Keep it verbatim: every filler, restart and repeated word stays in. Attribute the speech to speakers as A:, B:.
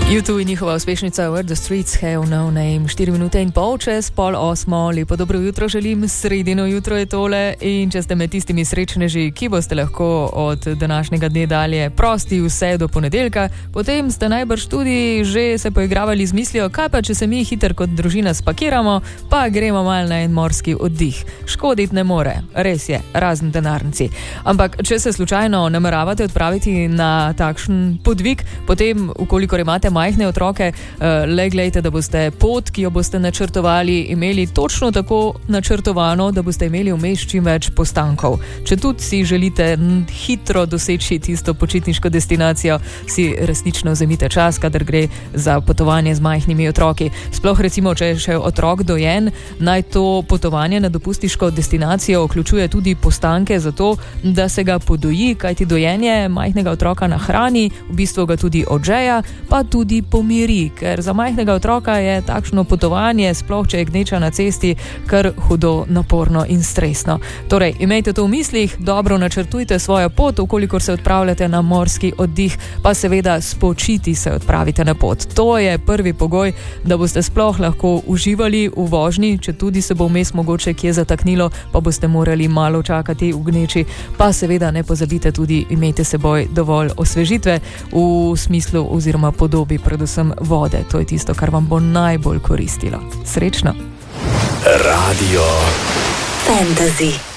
A: U dva in njihova uspešnica Where the Streets Have No Name. štiri minute in pol čez pol osmo. Lepo dobro jutro želim, sredino jutro je tole in če ste med tistimi srečneži, ki boste lahko od današnjega dne dalje prosti vse do ponedeljka, potem ste najbrž tudi že se poigravali z mislijo, kaj pa če se mi hiter kot družina spakiramo, pa gremo mal na en morski oddih. Škodit ne more, res je, razen denarnici. Ampak če se slučajno nameravate odpraviti na takšen podvig, potem, ukolikor imate majhne otroke, le glejte, da boste pot, ki jo boste načrtovali, imeli točno tako načrtovano, da boste imeli vmes čim več postankov. Če tudi si želite hitro doseči tisto počitniško destinacijo, si resnično vzemite čas, kadar gre za potovanje z majhnimi otroki. Sploh recimo, če je še otrok dojen, naj to potovanje na dopustiško destinacijo vključuje tudi postanke za to, da se ga podoji, kajti dojenje majhnega otroka nahrani, v bistvu ga tudi odžeja, pa tudi pomiri, ker za majhnega otroka je takšno potovanje, sploh če je gneča na cesti, kar hudo naporno in stresno. Torej, imejte to v mislih, dobro načrtujte svojo pot, ukolikor se odpravljate na morski oddih, pa seveda spočiti se odpravite na pot. To je prvi pogoj, da boste sploh lahko uživali v vožnji, če tudi se bo vmes mogoče kje zataknilo, pa boste morali malo čakati v gneči, pa seveda ne pozabite tudi imeti seboj dovolj osvežitve v smislu oziroma podobi predvsem vode. To je tisto, kar vam bo najbolj koristilo. Srečno!
B: Radio Fantasy.